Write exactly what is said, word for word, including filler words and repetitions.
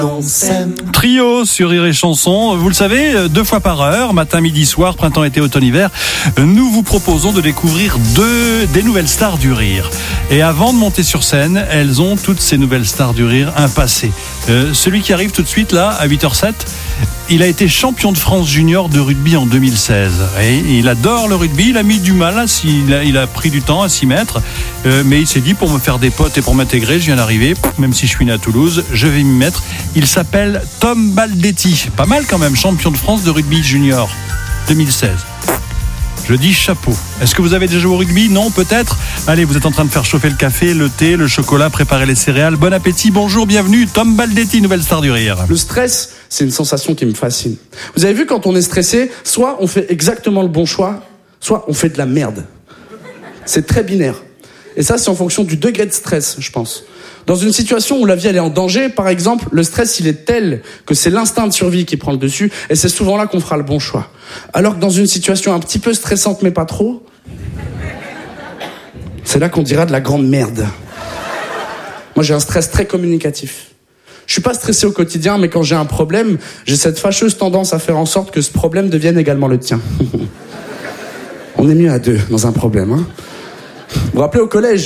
Trio sur Rire et Chanson, vous le savez, deux fois par heure, matin, midi, soir, printemps, été, automne, hiver, nous vous proposons de découvrir deux, des nouvelles stars du rire. Et avant de monter sur scène, elles ont, toutes ces nouvelles stars du rire, un passé. Euh, celui qui arrive tout de suite là, à huit heures zéro sept, il a été champion de France junior de rugby en deux mille seize. Et il adore le rugby, il a mis du mal, à s'y, il, a, il a pris du temps à s'y mettre, euh, mais il s'est dit, pour me faire des potes et pour m'intégrer, je viens d'arriver, même si je suis né à Toulouse, je vais m'y mettre. Il s'appelle Tom Baldetti, pas mal quand même, champion de France de rugby junior deux mille seize. Je dis chapeau. Est-ce que vous avez déjà joué au rugby ? Non, peut-être ? Allez, vous êtes en train de faire chauffer le café, le thé, le chocolat, préparer les céréales. Bon appétit, bonjour, bienvenue, Tom Baldetti, nouvelle star du rire. Le stress, c'est une sensation qui me fascine. Vous avez vu, quand on est stressé, soit on fait exactement le bon choix, soit on fait de la merde. C'est très binaire. Et ça, c'est en fonction du degré de stress, je pense. Dans une situation où la vie elle est en danger, par exemple, le stress il est tel que c'est l'instinct de survie qui prend le dessus, et c'est souvent là qu'on fera le bon choix. Alors que dans une situation un petit peu stressante mais pas trop, c'est là qu'on dira de la grande merde. Moi j'ai un stress très communicatif. Je suis pas stressé au quotidien, mais quand j'ai un problème, j'ai cette fâcheuse tendance à faire en sorte que ce problème devienne également le tien. On est mieux à deux dans un problème, hein. Vous vous rappelez au collège,